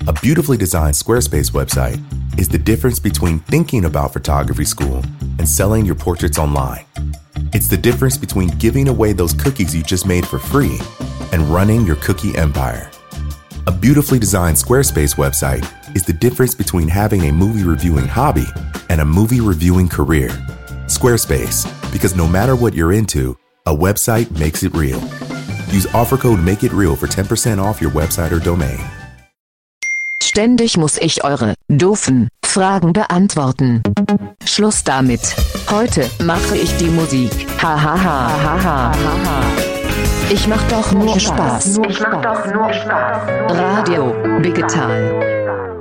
A beautifully designed Squarespace website is the difference between thinking about photography school and selling your portraits online. It's the difference between giving away those cookies you just made for free and running your cookie empire. A beautifully designed Squarespace website is the difference between having a movie reviewing hobby and a movie reviewing career. Squarespace, because no matter what you're into, a website makes it real. Use offer code MAKEITREAL for 10% off your website or domain. Ständig muss ich eure doofen Fragen beantworten. Schluss damit. Heute mache ich die Musik. Ha ha ha ha ha ha. Ich mach doch nur Spaß. Radio Digital.